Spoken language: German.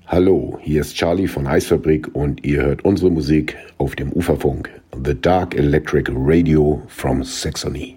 Hallo, hier ist Charlie von Eisfabrik und ihr hört unsere Musik auf dem Uferfunk. The Dark Electric Radio from Saxony.